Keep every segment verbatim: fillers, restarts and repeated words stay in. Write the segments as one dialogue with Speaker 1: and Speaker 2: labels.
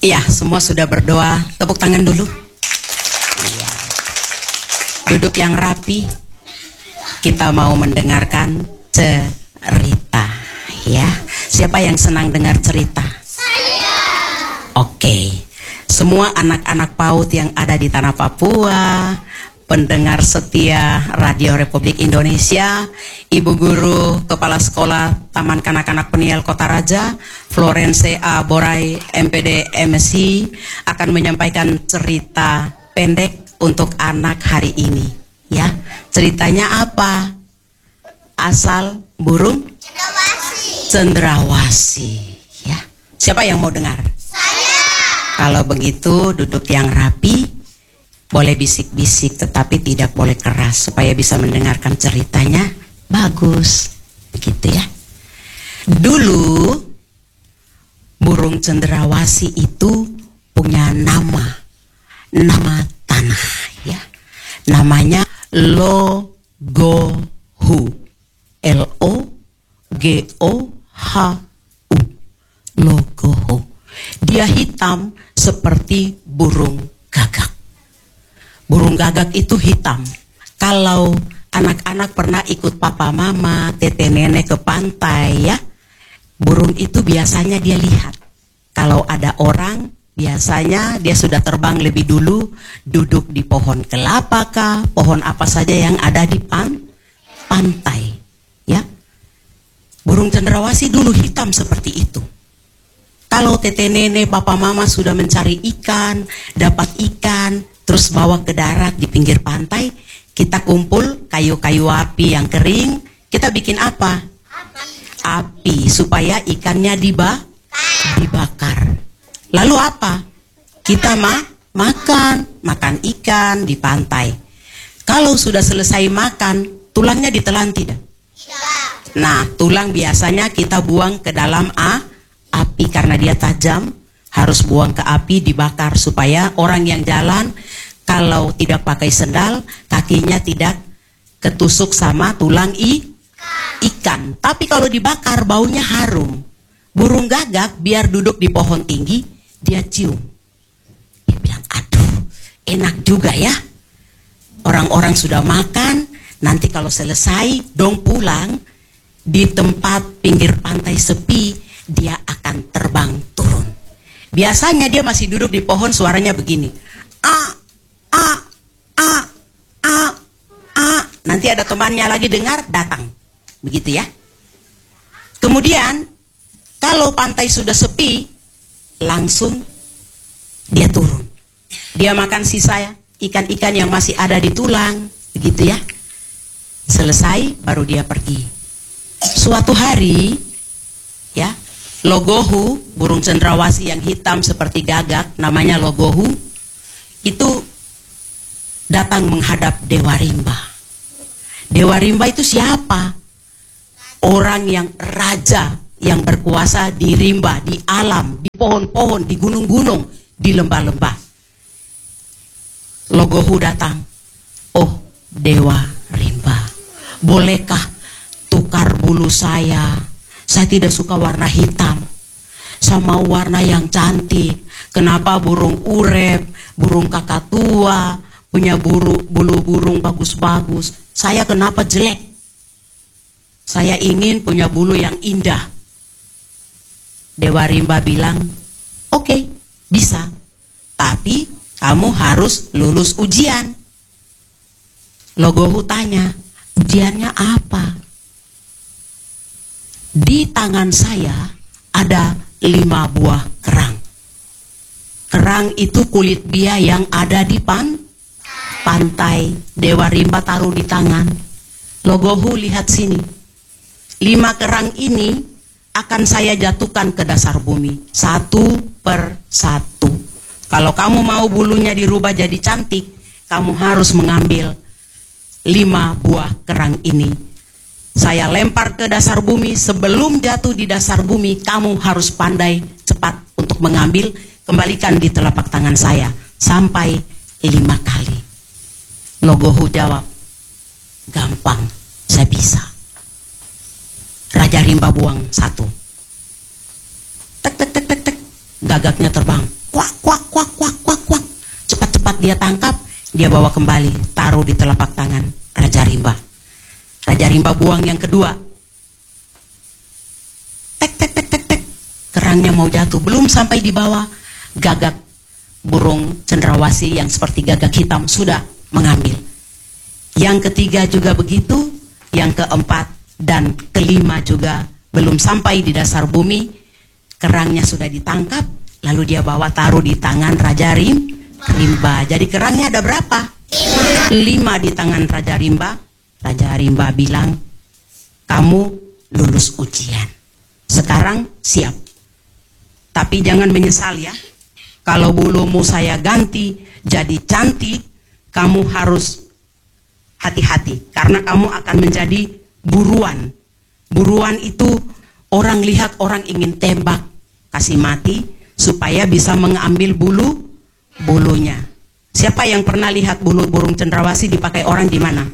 Speaker 1: Iya, semua sudah berdoa. Tepuk tangan dulu. Iya. Duduk yang rapi. Kita mau mendengarkan cerita, ya. Siapa yang senang dengar cerita?
Speaker 2: Saya.
Speaker 1: Oke. Semua anak-anak PAUD yang ada di tanah Papua, pendengar setia Radio Republik Indonesia, Ibu Guru, Kepala Sekolah Taman Kanak-Kanak Peniel Kota Raja, Florence A. Borai, M P D M S I, akan menyampaikan cerita pendek untuk anak hari ini. Ya, ceritanya apa? Asal burung
Speaker 2: Cendrawasih.
Speaker 1: Cendrawasih. Ya, siapa yang mau dengar?
Speaker 2: Saya.
Speaker 1: Kalau begitu duduk yang rapi. Boleh bisik-bisik tetapi tidak boleh keras supaya bisa mendengarkan ceritanya bagus. Begitu ya. Dulu burung cendrawasih itu punya nama. Nama tanah ya. Namanya Logohu. L O G O H U. Logohu. Dia hitam seperti burung gagak. Burung gagak itu hitam. Kalau anak-anak pernah ikut papa mama, tete nenek ke pantai ya, burung itu biasanya dia lihat. Kalau ada orang, biasanya dia sudah terbang lebih dulu, duduk di pohon kelapa kah, pohon apa saja yang ada di pan pantai ya. Burung cendrawasih dulu hitam seperti itu. Kalau tete nenek, papa mama sudah mencari ikan, dapat ikan, terus bawa ke darat di pinggir pantai, kita kumpul kayu-kayu api yang kering, kita bikin apa?
Speaker 2: Api.
Speaker 1: Api, supaya ikannya diba dibakar. Lalu apa? Kita ma makan, makan ikan di pantai. Kalau sudah selesai makan, tulangnya ditelan tidak?
Speaker 2: Tidak.
Speaker 1: Nah, tulang biasanya kita buang ke dalam a api karena dia tajam. Harus buang ke api, dibakar supaya orang yang jalan kalau tidak pakai sendal, kakinya tidak ketusuk sama tulang i, ikan. Tapi kalau dibakar baunya harum. Burung gagak biar duduk di pohon tinggi, dia cium. Dia bilang, aduh enak juga ya. Orang-orang sudah makan, nanti kalau selesai dong pulang, di tempat pinggir pantai sepi, dia akan terbang turun. Biasanya dia masih duduk di pohon, suaranya begini. A, a, a, a, a. Nanti ada temannya lagi dengar, datang. Begitu ya. Kemudian, kalau pantai sudah sepi, langsung dia turun. Dia makan sisa ikan-ikan yang masih ada di tulang. Begitu ya. Selesai, baru dia pergi. Suatu hari, ya, Logohu, burung cendrawasih yang hitam seperti gagak, namanya Logohu, itu datang menghadap Dewa Rimba. Dewa Rimba itu siapa? Orang yang raja, yang berkuasa di rimba, di alam, di pohon-pohon, di gunung-gunung, di lembah-lembah. Logohu datang. Oh, Dewa Rimba, bolehkah tukar bulu saya? Saya tidak suka warna hitam sama warna yang cantik. Kenapa burung urep, burung kakatua, punya bulu, bulu burung bagus-bagus? Saya kenapa jelek? Saya ingin punya bulu yang indah. Dewa Rimba bilang, oke, okay, bisa. Tapi kamu harus lulus ujian. Logohu tanya, ujiannya apa? Di tangan saya ada lima buah kerang. Kerang itu kulit bia yang ada di pan pantai. Dewa Rimba taruh di tangan. Logohu, lihat sini. Lima kerang ini akan saya jatuhkan ke dasar bumi. Satu per satu. Kalau kamu mau bulunya dirubah jadi cantik, kamu harus mengambil lima buah kerang ini. Saya lempar ke dasar bumi, sebelum jatuh di dasar bumi, kamu harus pandai cepat untuk mengambil, kembalikan di telapak tangan saya, sampai lima kali. Logohu jawab, gampang, saya bisa. Raja Rimba buang satu. Tek tek tek tek tek, gagaknya terbang. kuak, kuak, kuak, kuak, kuak, kuak. Cepat-cepat dia tangkap, dia bawa kembali, taruh di telapak tangan Raja Rimba. Raja Rimba buang yang kedua. Tek, tek, tek, tek, tek. Kerangnya mau jatuh, belum sampai di bawah, gagak burung cendrawasih yang seperti gagak hitam sudah mengambil. Yang ketiga juga begitu, yang keempat dan kelima juga belum sampai di dasar bumi, kerangnya sudah ditangkap, lalu dia bawa taruh di tangan Raja Rim, Rimba. Jadi kerangnya ada berapa? Lima di tangan Raja Rimba. Raja Rimba bilang, kamu lulus ujian. Sekarang siap. Tapi jangan menyesal ya. Kalau bulumu saya ganti jadi cantik, kamu harus hati-hati. Karena kamu akan menjadi buruan. Buruan itu orang lihat orang ingin tembak, kasih mati, supaya bisa mengambil bulu bulunya. Siapa yang pernah lihat bulu burung cendrawasih dipakai orang di mana?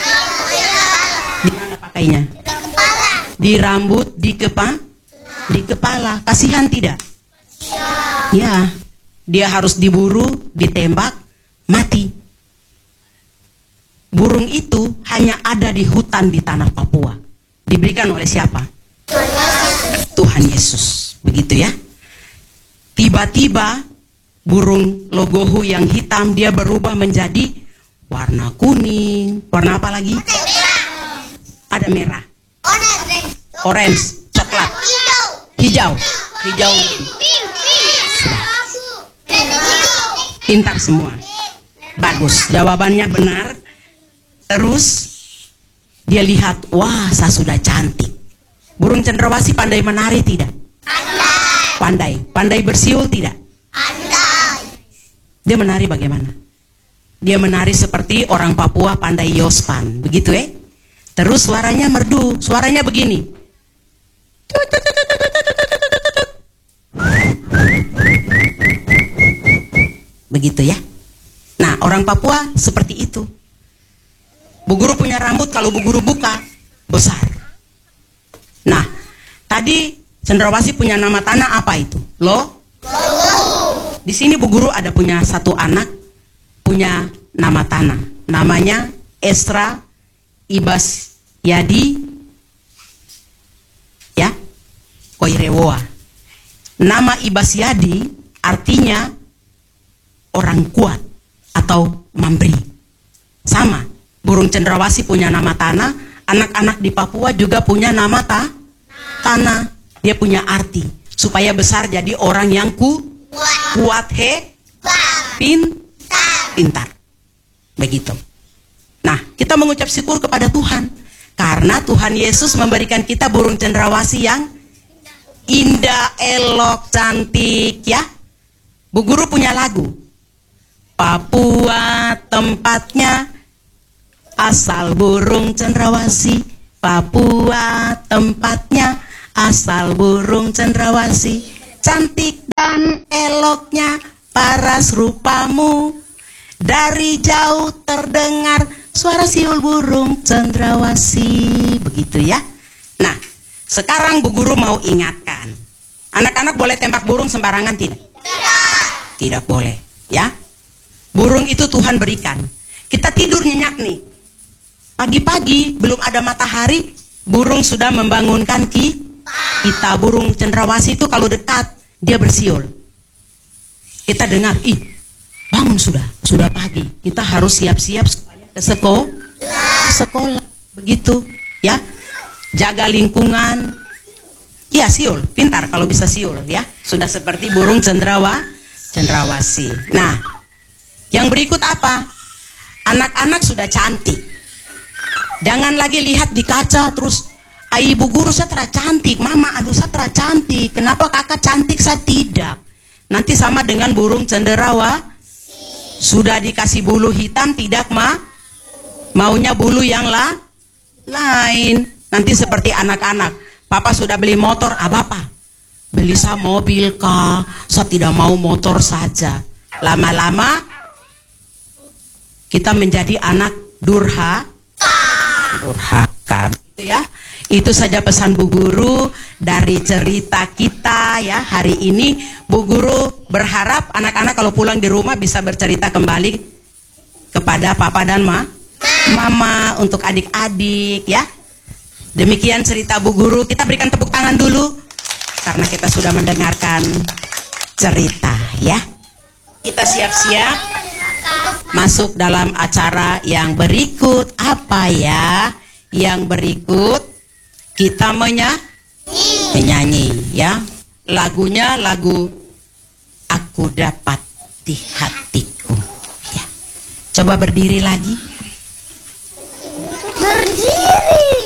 Speaker 1: Di mana pakainya? Di rambut, di kepala, di kepala. Kasihan tidak? Ya, dia harus diburu, ditembak, mati. Burung itu hanya ada di hutan di tanah Papua. Diberikan oleh siapa? Tuhan Yesus. Begitu ya. Tiba-tiba burung logohu yang hitam dia berubah menjadi warna kuning. Warna apa lagi? Ada merah. Orange, coklat, hijau, hijau. Pintar semua. Bagus, jawabannya benar. Terus dia lihat, wah, saya sudah cantik. Burung cendrawasih pandai menari tidak? Pandai. Pandai bersiul tidak? Dia menari bagaimana? Dia menari seperti orang Papua pandai yospan, begitu ya? Terus suaranya merdu, suaranya begini. Begitu ya. Nah, orang Papua seperti itu. Bu Guru punya rambut, kalau Bu Guru buka besar. Nah, tadi cendrawasih punya nama tanah apa itu? Lo? Di sini Bu Guru ada punya satu anak punya nama tanah. Namanya Esra Ibas Yadi ya, Koirewoa. Nama Ibas Yadi artinya orang kuat atau mambri. Sama, burung cendrawasih punya nama tanah, anak-anak di Papua juga punya nama ta tanah. Dia punya arti supaya besar jadi orang yang ku kuat, he, pin, pintar. Begitu. Nah, kita mengucap syukur kepada Tuhan karena Tuhan Yesus memberikan kita burung cendrawasih yang indah, elok, cantik ya. Bu Guru punya lagu. Papua tempatnya asal burung cendrawasih. Papua tempatnya asal burung cendrawasih. Cantik dan eloknya paras rupamu. Dari jauh terdengar suara siul burung cendrawasih. Begitu ya. Nah, sekarang Bu Guru mau ingatkan. Anak-anak boleh tembak burung sembarangan tidak? Tidak. Tidak boleh ya. Burung itu Tuhan berikan. Kita tidur nyenyak nih. Pagi-pagi belum ada matahari, burung sudah membangunkan ki kita. Burung cendrawasih itu kalau dekat dia bersiul. Kita dengar, ih, bangun sudah, sudah pagi. Kita harus siap-siap supaya ke sekolah. Sekolah, begitu, ya. Jaga lingkungan. Ya, siul, pintar kalau bisa siul, ya. Sudah seperti burung cendrawa, cendrawasih. Nah, yang berikut apa? Anak-anak sudah cantik. Jangan lagi lihat di kaca terus, "Ai Bu Guru saya terlalu cantik, Mama aduh saya terlalu cantik. Kenapa kakak cantik saya tidak?" Nanti sama dengan burung cenderawa, sudah dikasih bulu hitam tidak ma, maunya bulu yang lah lain. Nanti seperti anak-anak, Papa sudah beli motor, ah Bapak beli saya mobil kah? Saya tidak mau motor saja. Lama-lama kita menjadi anak durha, durhaka, gitu ya. Itu saja pesan Bu Guru dari cerita kita ya hari ini. Bu Guru berharap anak-anak kalau pulang di rumah bisa bercerita kembali kepada Papa dan Ma, Mama, untuk adik-adik ya. Demikian cerita Bu Guru. Kita berikan tepuk tangan dulu karena kita sudah mendengarkan cerita ya. Kita siap-siap masuk dalam acara yang berikut. Apa ya? Yang berikut kita menyanyi, menyanyi ya. Lagunya lagu Aku Dapat di Hatiku ya. Coba berdiri lagi.
Speaker 2: Berdiri.